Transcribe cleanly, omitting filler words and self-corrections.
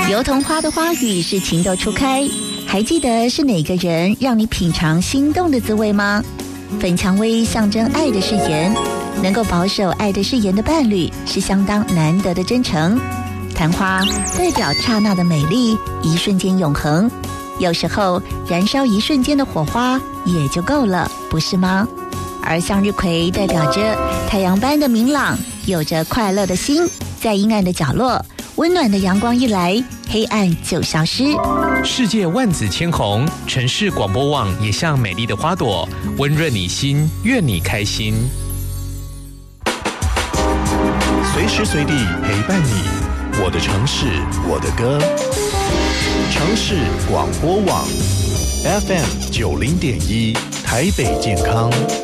油桐花的花语是情窦初开，还记得是哪个人让你品尝心动的滋味吗？粉蔷薇象征爱的誓言，能够保守爱的誓言的伴侣是相当难得的真诚。昙花代表刹那的美丽，一瞬间永恒。有时候燃烧一瞬间的火花也就够了，不是吗？而向日葵代表着太阳般的明朗，有着快乐的心，在阴暗的角落，温暖的阳光一来，黑暗就消失。 世界万紫千红，城市广播网也像美丽的花朵，温润你心，愿你开心。 随时随地陪伴你，我的城市，我的歌。城市广播网 FM 90.1，台北健康